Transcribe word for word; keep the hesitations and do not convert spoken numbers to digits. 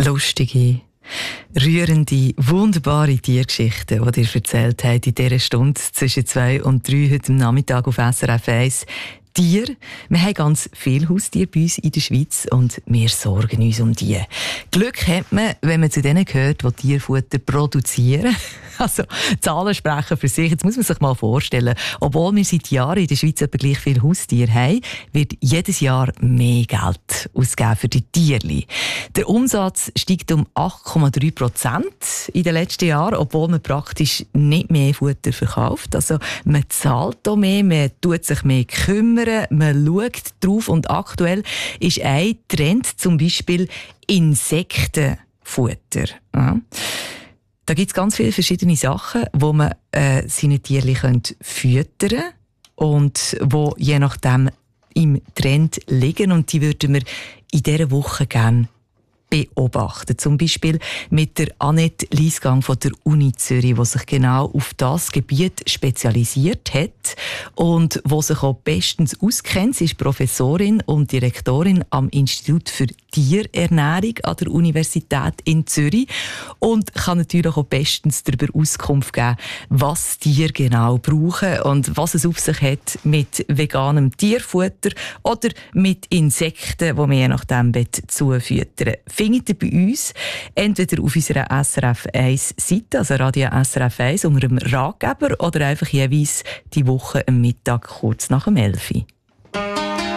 lustige, rührende, wunderbare Tiergeschichten, die ihr erzählt habt in dieser Stunde zwischen zwei und drei heute am Nachmittag auf S R F eins. Tier. Wir haben ganz viele Haustiere bei uns in der Schweiz und wir sorgen uns um die. Glück hat man, wenn man zu denen gehört, die Tierfutter produzieren. Also, Zahlen sprechen für sich. Jetzt muss man sich mal vorstellen, obwohl wir seit Jahren in der Schweiz etwa gleich viele Haustiere haben, wird jedes Jahr mehr Geld ausgegeben für die Tierli. Der Umsatz steigt um acht Komma drei Prozent in den letzten Jahren, obwohl man praktisch nicht mehr Futter verkauft. Also, man zahlt auch mehr, man tut sich mehr kümmern, man schaut drauf und aktuell ist ein Trend zum Beispiel Insektenfutter. Ja. Da gibt es ganz viele verschiedene Sachen, wo man äh, seine Tiere füttern kann und wo je nachdem im Trend liegen. Und die würden wir in dieser Woche gerne beobachten. Zum Beispiel mit der Annette Liesgang von der Uni Zürich, die sich genau auf das Gebiet spezialisiert hat und die sich auch bestens auskennt. Sie ist Professorin und Direktorin am Institut für Tierernährung an der Universität in Zürich und kann natürlich auch bestens darüber Auskunft geben, was Tiere genau brauchen und was es auf sich hat mit veganem Tierfutter oder mit Insekten, die man je nachdem zufüttern. Findet ihr bei uns entweder auf unserer S R F eins Seite, also Radio S R F eins, unter dem Ratgeber oder einfach jeweils die Woche am Mittag kurz nach dem elf Uhr.